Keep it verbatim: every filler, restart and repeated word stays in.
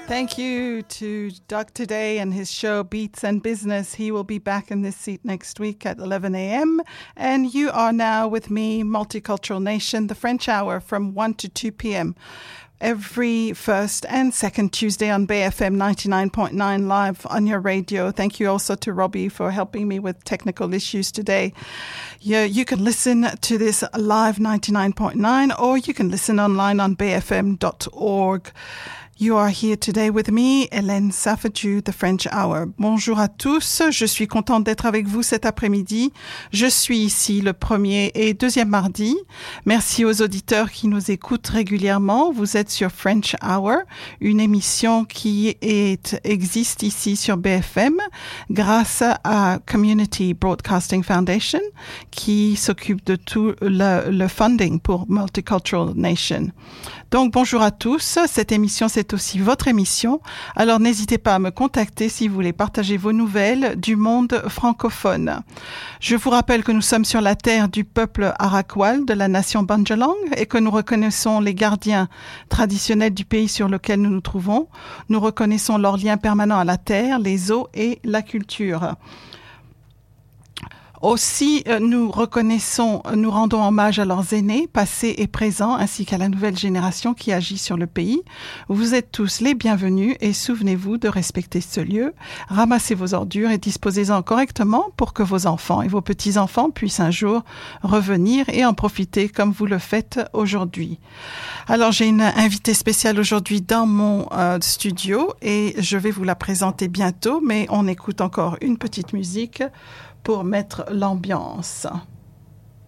Thank you to Doug today and his show Beats and Business. He will be back in this seat next week at eleven a.m. And you are now with me, Multicultural Nation, the French Hour from one to two p.m. every first and second Tuesday on Bay F M ninety-nine point nine live on your radio. Thank you also to Robbie for helping me with technical issues today. You, you can listen to this live ninety-nine point nine or you can listen online on bay f m dot org. You are here today with me, Hélène Safadju, The French Hour. Bonjour à tous, je suis contente d'être avec vous cet après-midi. Je suis ici le premier et deuxième mardi. Merci aux auditeurs qui nous écoutent régulièrement. Vous êtes sur French Hour, une émission qui est, existe ici sur B F M grâce à Community Broadcasting Foundation qui s'occupe de tout le, le funding pour Multicultural Nation. Donc bonjour à tous, cette émission c'est aussi votre émission, alors n'hésitez pas à me contacter si vous voulez partager vos nouvelles du monde francophone. Je vous rappelle que nous sommes sur la terre du peuple Arakwal de la nation Bundjalung et que nous reconnaissons les gardiens traditionnels du pays sur lequel nous nous trouvons. Nous reconnaissons leur lien permanent à la terre, les eaux et la culture. Aussi, nous reconnaissons, nous rendons hommage à leurs aînés, passés et présents, ainsi qu'à la nouvelle génération qui agit sur le pays. Vous êtes tous les bienvenus et souvenez-vous de respecter ce lieu. Ramassez vos ordures et disposez-en correctement pour que vos enfants et vos petits-enfants puissent un jour revenir et en profiter comme vous le faites aujourd'hui. Alors, j'ai une invitée spéciale aujourd'hui dans mon euh, studio et je vais vous la présenter bientôt, mais on écoute encore une petite musique pour mettre l'ambiance.